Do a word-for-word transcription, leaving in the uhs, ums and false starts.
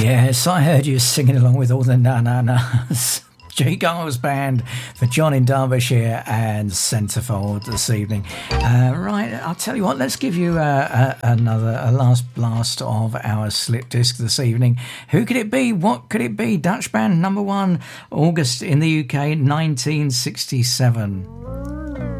Yes, I heard you singing along with all the na-na-nas. G Giles Band for John in Derbyshire and Centerfold this evening. Uh, right, I'll tell you what, let's give you uh, a, another, a last blast of our slip disc this evening. Who could it be? What could it be? Dutch band number one, August in the U K, nineteen sixty-seven.